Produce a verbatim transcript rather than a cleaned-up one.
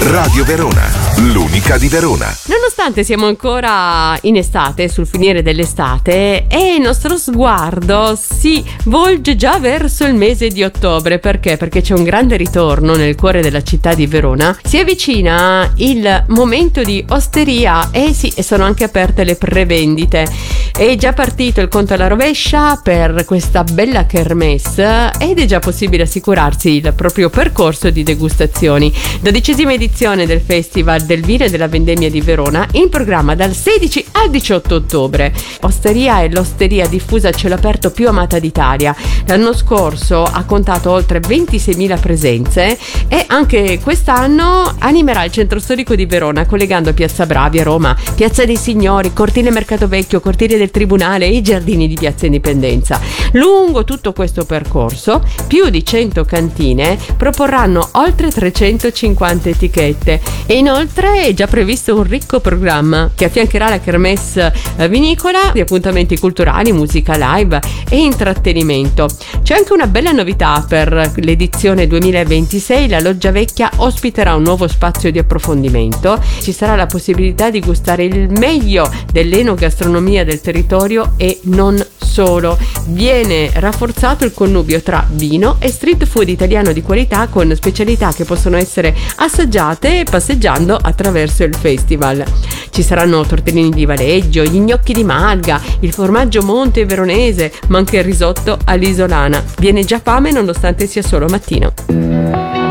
Radio Verona, l'unica di Verona. Nonostante siamo ancora in estate, sul finire dell'estate, e il nostro sguardo si volge già verso il mese di ottobre. Perché? Perché c'è un grande ritorno nel cuore della città di Verona. Si avvicina il momento di osteria e sì, e sono anche aperte le prevendite. È già partito il conto alla rovescia per questa bella kermesse ed è già possibile assicurarsi il proprio percorso di degustazioni. Dodicesima edizione del Festival del Vino e della Vendemmia di Verona, in programma dal sedici al diciotto ottobre. Osteria è l'osteria diffusa a cielo aperto più amata d'Italia. L'anno scorso ha contato oltre ventiseimila presenze e anche quest'anno animerà il centro storico di Verona, collegando Piazza Bravi a Roma, Piazza dei Signori, Cortile Mercato Vecchio, Cortile del Tribunale e i giardini di Piazza Indipendenza. Lungo tutto questo percorso, più di cento cantine proporranno oltre trecentocinquanta etichette e inoltre è già previsto un ricco programma che affiancherà la kermesse vinicola di appuntamenti culturali, musica live e intrattenimento. C'è anche una bella novità per l'edizione duemilaventisei: la Loggia Vecchia ospiterà un nuovo spazio di approfondimento. Ci sarà la possibilità di gustare il meglio dell'enogastronomia del territorio e non solo. Viene rafforzato il connubio tra vino e street food italiano di qualità, con specialità che possono essere assaggiate passeggiando attraverso il festival. Ci saranno tortellini di Valeggio, gli gnocchi di Malga, il formaggio monte veronese, ma anche il risotto all'isolana. Viene già fame nonostante sia solo mattino.